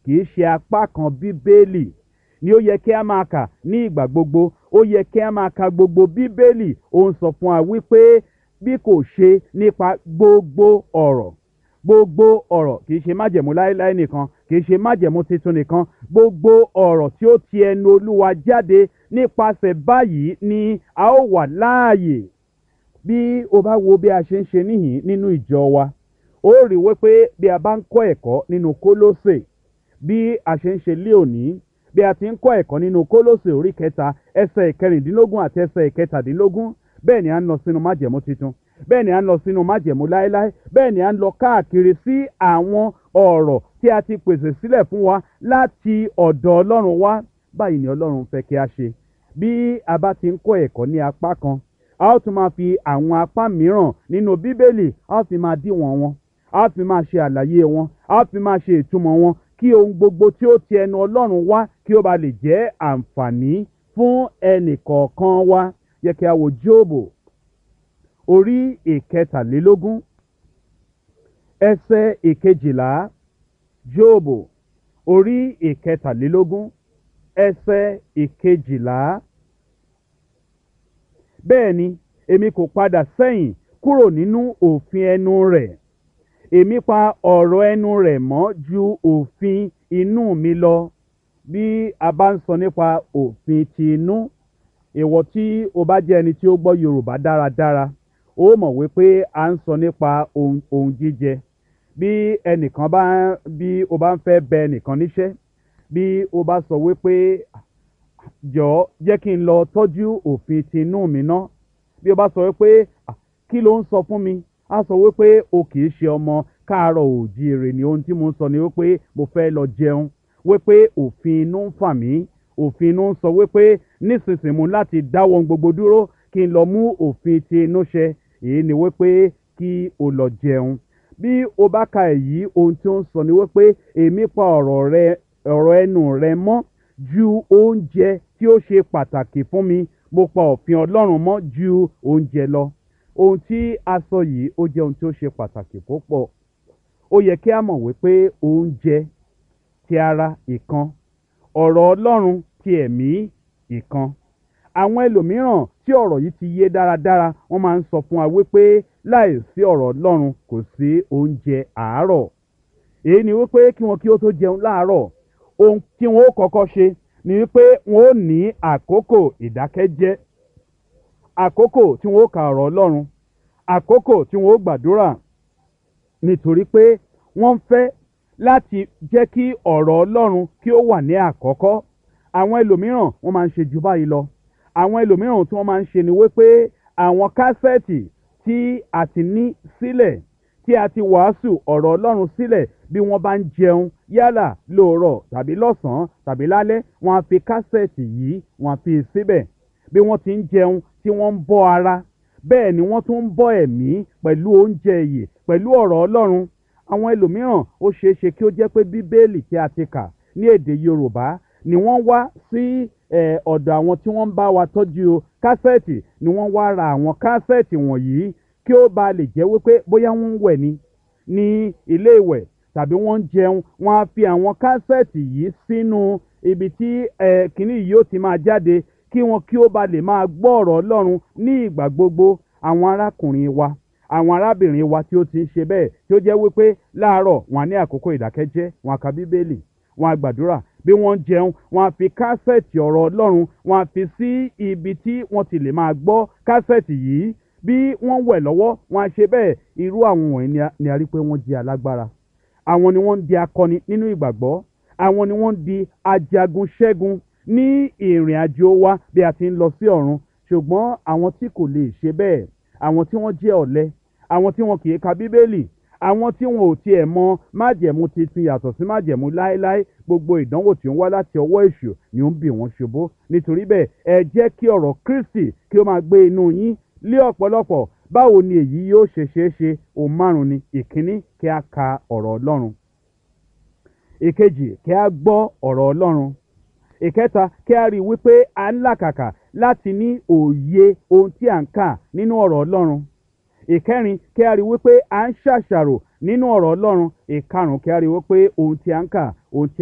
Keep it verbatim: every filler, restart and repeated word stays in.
kì í ṣe apá kan bíbélì ni ó yẹ kí a máa kà ní ìgbà gbogbo. Ó yẹ kí a máa ka gbogbo bíbélì. Ó ń sọ fún wa wípé bí kò ṣe nípa gbogbo ọ̀rọ̀ gbogbo ọ̀rọ̀, kì í ṣe májẹ̀mú láéláé nìkan, kì í ṣe májẹ̀mú titun nìkan, gbogbo ọ̀rọ̀ tí ó ti ẹnu Olúwa jáde, nípasẹ̀ báyìí ni a ó wà láàyè. Bí o bá wo bí a ṣe ń ṣe níhìn nínú ìjọ wa, ó rí wípé bí a bá ń kọ́ ẹ̀kọ́ nínú Kólósè, bí a ṣe ń ṣe lé òní, bí a ti ń kọ́ ẹ̀kọ́ nínú Kólósè orí kẹta ẹsẹ̀ ìkẹrìndínlógún àti ẹsẹ̀ ìkẹtàdínlógún, bẹ́ẹ̀ ni a ń lọ sínú májẹ̀mú titun, bẹ́ẹ̀ ni a ń lọ sínú májẹ̀mú láéláé, bẹ́ẹ̀ ni a ń lọ káàkiri sí àwọn ọ̀rọ̀ tí a ti pèsè sílẹ̀ fún wa láti ọ̀dọ̀ Ọlọ́run wá. Báyìí ni Ọlọ́run fẹ́ kí a ṣe. Bí a bá ti ń kọ́ ẹ̀kọ́ ní apá kan, a ó tún máa fi àwọn apá mìíràn nínú Bíbélì, a ó fi máa díwọ̀n wọn, a ó fi máa ṣe àlàyé wọn, a ó fi máa ṣe ìtumọ̀ wọn, kí ohun gbogbo tí ó ti ẹnu Ọlọ́run wá kí ó ba lè jẹ́ àǹfààní fún ẹnì kọ̀ọ̀kan wa. Yẹ kí a wo Jóòbù orí ìkẹtàlélógún ẹsẹ̀ ìkejìlá. Jóòbù orí ìkẹtàlélógún ẹsẹ̀ ìkejìlá. Bẹ́ẹ̀ ni èmi kò padà sẹ́yìn kúrò nínú òfin ẹnu rẹ̀, èmi pa ọ̀rọ̀ ẹnu rẹ̀ mọ́ ju òfin inú mi lọ. Bí a bá ń sọ nípa òfin ti inú, ìwọ tí o bá jẹ́ ẹni tí ó gbọ́ Yorùbá dáradára, ó mọ̀ wípé a ń sọ nípa ohun ohun jíjẹ. Bí ẹnìkan bá bí o bá ń fẹ́ bẹ ẹnìkan níṣẹ́, bí o bá sọ wípé jọ̀ọ́ jẹ́ kí n lọ tọ́jú òfin ti inú mi ná, bí o bá sọ wípé kí ló ń sọ fún mi, a sọ wípé o kì í ṣe ọmọ káàárọ̀ oòjíire, ni ohun tí mo ń sọ ni wípé mo fẹ́ lọ jẹun, wípé òfin inú ń fà mí, òfin inú ń sọ wípé nísinsìnyí mo láti dáwọ́ ohun gbogbo dúró kí n lọ mú òfin ti inú ṣẹ. Èyí ni wípé kí o lọ jẹun. Bí o bá ka èyí, ohun tí ó ń sọ ni wípé èmi pa ọ̀rọ̀ rẹ ọ̀rọ̀ ẹnu rẹ mọ́ ju oúnjẹ tí ó ṣe pàtàkì fún mi, mo pa òfin Ọlọ́run mọ́ ju oúnjẹ lọ. Ohun tí a sọ yìí ó jẹ́ ohun tí ó ṣe pàtàkì púpọ̀. Ó yẹ kí a mọ̀ wípé oúnjẹ ti ara ìkan, ọ̀rọ̀ Ọlọ́run ti ẹ̀mí ìkan. Àwọn ẹlòmíràn tí ọ̀rọ̀ yìí ti yé dáradára, wọ́n máa ń sọ fún wa wípé láìsí ọ̀rọ̀ Ọlọ́run kò sí oúnjẹ àárọ̀. Èyí ni wípé kí wọn kí ó tó jẹun láàárọ̀, ohun tí wọn ó kọ́kọ́ ṣe ni wípé wọn ó ní àkókò ìdákẹ́jẹ́, àkókò tí wọn ó ka ọ̀rọ̀ Ọlọ́run, àkókò tí wọn ó gbàdúrà, nítorí pé wọ́n fẹ́ láti jẹ́ kí ọ̀rọ̀ Ọlọ́run kí ó wà ní àkọ́kọ́. Àwọn ẹlòmíràn wọ́n máa ń ṣe jù báyìí lọ. Àwọn ẹlòmíràn tí wọ́n máa ń ṣe ni wípé àwọn kásẹ̀tì tí a ti ní sílẹ̀, tí a ti wàásù ọ̀rọ̀ Ọlọ́run sílẹ̀, bí wọ́n bá ń jẹun yálà lóòrọ̀ tàbí lọ́sàn-án tàbí lálẹ́, wọ́n á fi kásẹ̀tì yìí wọ́n á fi síbẹ̀. Bí wọ́n ti ń jẹun tí wọ́n ń bọ́ ara, bẹ́ẹ̀ ni wọ́n tún ń bọ́ ẹ̀mí pẹ̀lú oúnjẹ ìyè, pẹ̀lú ọ̀rọ̀ Ọlọ́run. Àwọn ẹlòmíràn ó ṣeé ṣe kí ó jẹ́ pé Bíbélì tí a ti kà ní èdè Yorùbá ni wọ́n wá sí ọ̀dọ̀ àwọn tí wọ́n ń bá wa tọ́jú kásẹ̀tì, ni wọ́n wá ra àwọn kásẹ̀tì wọ̀nyí kí ó ba lè jẹ́ wípé bóyá wọ́n ń wẹ̀ ni ní ilé ìwẹ̀ tàbí wọ́n ń jẹun, wọ́n á fi àwọn kásẹ̀tì yìí sínú ibi tí kìnnì yìí ó ti máa jáde kí wọn kí ó ba lè máa gbọ́ ọ̀rọ̀ Ọlọ́run ní ìgbà gbogbo. Àwọn arákùnrin wa, àwọn arábìnrin wa tí ó ti ń ṣe bẹ́ẹ̀, tí ó jẹ́ wípé láàárọ̀ wọn á ní àkókò ìdákẹ́jẹ́, wọn á ka Bíbélì, wọn á gbàdúrà, bí wọ́n ń jẹun wọ́n á fi kásẹ̀tì ọ̀rọ̀ Ọlọ́run wọ́n á fi sí ibi tí wọ́n ti lè máa gbọ́ kásẹ̀tì yìí. Bí wọ́n wẹ̀ lọ́wọ́ wọ́n á ṣe bẹ́ẹ̀. Irú àwọn wọ̀nyí ni a rí pé wọ́n jẹ́ alágbára. Àwọn ni wọ́n ń di akọni nínú ìgbàgbọ́. Àwọn ni wọ́n ń di ajagun ṣẹ́gun ní ìrìn àjò wa bí a ti ń lọ sí ọ̀run. Ṣùgbọ́n àwọn tí kò lè ṣe bẹ́ẹ̀, àwọn tí wọ́n jẹ́ ọ̀lẹ, àwọn tí wọn kì í ka Bíbélì, àwọn tí wọn ò tiẹ̀ mọ májẹ̀mú titun yàtọ̀ sí májẹ̀mú láéláé, gbogbo ìdánwò tí ó ń wá láti ọwọ́ èṣù ni ó ń bì wọ́n ṣubú. Nítorí bẹ́ẹ̀ ẹ jẹ́ kí ọ̀rọ̀ Kristi kí ó máa gbé inú yín lé ọ̀pọ̀lọpọ̀. Báwo ni èyí yóò ṣe ṣeé ṣe? Ohun márùn-ún ni. Ìkíní, kí a ka ọ̀rọ̀ Ọlọ́run. Ìkejì, kí a gbọ́ ọ̀rọ̀ Ọlọ́run. Ìkẹta, kí a rí i wípé a ń làkàkà láti ní òye ohun tí à ń kà nínú ọ̀rọ̀ Ọlọ́run. Ìkẹrin, kí a rí i wípé à ń ṣàṣàrò nínú ọ̀rọ̀ Ọlọ́run. Ìkarùn-ún, kí a rí i wípé ohun tí à ń kà, ohun tí